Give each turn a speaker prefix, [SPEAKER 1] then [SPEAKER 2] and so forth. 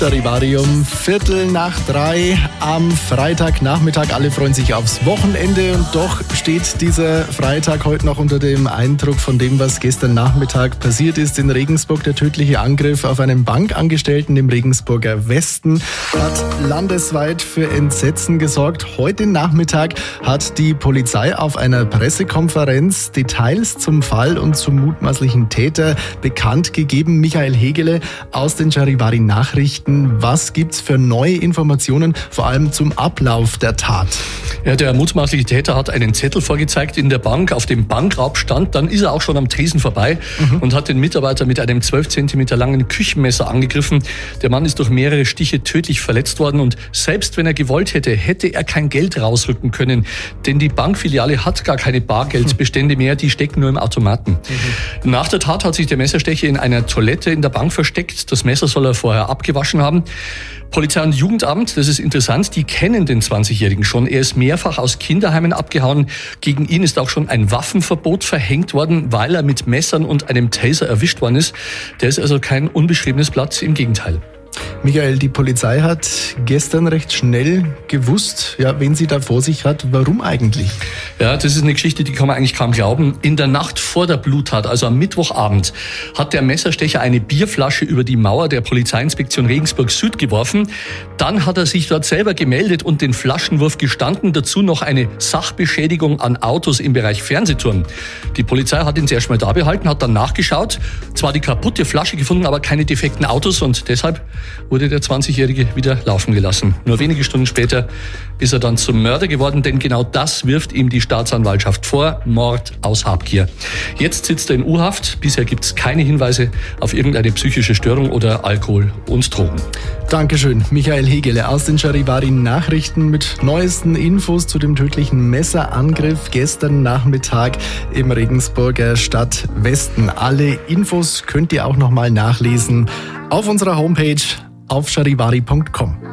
[SPEAKER 1] Charivari um 2:45 am Freitagnachmittag. Alle freuen sich aufs Wochenende und doch steht dieser Freitag heute noch unter dem Eindruck von dem, was gestern Nachmittag passiert ist. In Regensburg der tödliche Angriff auf einen Bankangestellten im Regensburger Westen hat landesweit für Entsetzen gesorgt. Heute Nachmittag hat die Polizei auf einer Pressekonferenz Details zum Fall und zum mutmaßlichen Täter bekannt gegeben. Michael Hegele aus den Charivari Nachrichten. Was gibt's für neue Informationen, vor allem zum Ablauf der Tat?
[SPEAKER 2] Ja, der mutmaßliche Täter hat einen Zettel vorgezeigt in der Bank, auf dem Bankraub stand. Dann ist er auch schon am Tresen vorbei und hat den Mitarbeiter mit einem 12 Zentimeter langen Küchenmesser angegriffen. Der Mann ist durch mehrere Stiche tödlich verletzt worden und selbst wenn er gewollt hätte, hätte er kein Geld rausrücken können. Denn die Bankfiliale hat gar keine Bargeldbestände mehr, die stecken nur im Automaten. Nach der Tat hat sich der Messerstecher in einer Toilette in der Bank versteckt. Das Messer soll er vorher abgewaschen haben. Polizei und Jugendamt, das ist interessant, die kennen den 20-Jährigen schon. Er ist mehrfach aus Kinderheimen abgehauen. Gegen ihn ist auch schon ein Waffenverbot verhängt worden, weil er mit Messern und einem Taser erwischt worden ist. Der ist also kein unbeschriebenes Blatt, im Gegenteil.
[SPEAKER 1] Michael, die Polizei hat gestern recht schnell gewusst, wen sie da vor sich hat. Warum eigentlich?
[SPEAKER 2] Ja, das ist eine Geschichte, die kann man eigentlich kaum glauben. In der Nacht vor der Bluttat, also am Mittwochabend, hat der Messerstecher eine Bierflasche über die Mauer der Polizeiinspektion Regensburg Süd geworfen. Dann hat er sich dort selber gemeldet und den Flaschenwurf gestanden. Dazu noch eine Sachbeschädigung an Autos im Bereich Fernsehturm. Die Polizei hat ihn zuerst mal da behalten, hat dann nachgeschaut. Zwar die kaputte Flasche gefunden, aber keine defekten Autos und deshalb wurde der 20-Jährige wieder laufen gelassen. Nur wenige Stunden später ist er dann zum Mörder geworden, denn genau das wirft ihm die Staatsanwaltschaft vor, Mord aus Habgier. Jetzt sitzt er in U-Haft. Bisher gibt es keine Hinweise auf irgendeine psychische Störung oder Alkohol und Drogen.
[SPEAKER 1] Dankeschön, Michael Hegele aus den Charivari Nachrichten mit neuesten Infos zu dem tödlichen Messerangriff gestern Nachmittag im Regensburger Stadtwesten. Alle Infos könnt ihr auch nochmal nachlesen auf unserer Homepage auf charivari.com.